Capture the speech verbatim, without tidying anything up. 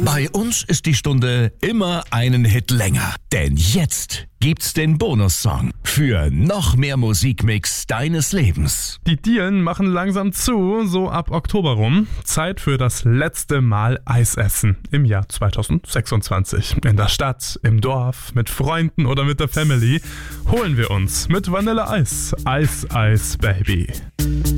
Bei uns ist die Stunde immer einen Hit länger. Denn jetzt gibt's den Bonussong für noch mehr Musikmix deines Lebens. Die Dielen machen langsam zu, so ab Oktober rum. Zeit für das letzte Mal Eis essen im Jahr zweitausendsechsundzwanzig. In der Stadt, im Dorf, mit Freunden oder mit der Family holen wir uns mit Vanilleeis Eis Eis Baby.